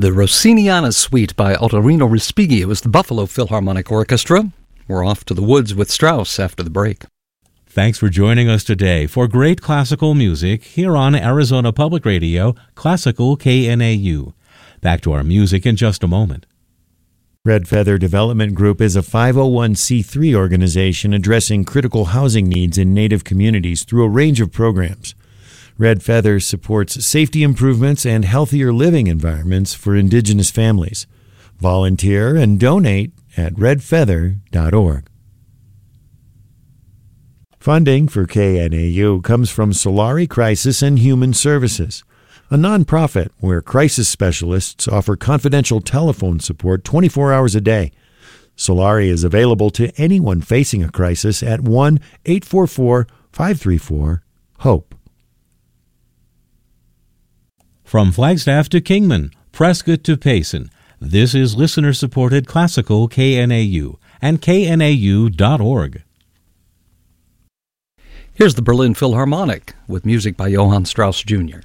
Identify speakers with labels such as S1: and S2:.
S1: The Rossiniana Suite by Ottorino Respighi was the Buffalo Philharmonic Orchestra. We're off to the woods with Strauss after the break.
S2: Thanks for joining us today for great classical music here on Arizona Public Radio, Classical KNAU. Back to our music in just a moment.
S3: Red Feather Development Group is a 501c3 organization addressing critical housing needs in Native communities through a range of programs. Red Feather supports safety improvements and healthier living environments for Indigenous families. Volunteer and donate at redfeather.org. Funding for KNAU comes from Solari Crisis and Human Services, a nonprofit where crisis specialists offer confidential telephone support 24 hours a day. Solari is available to anyone facing a crisis at 1-844-534-HOPE.
S2: From Flagstaff to Kingman, Prescott to Payson, this is listener-supported Classical KNAU and knau.org.
S1: Here's the Berlin Philharmonic with music by Johann Strauss Jr.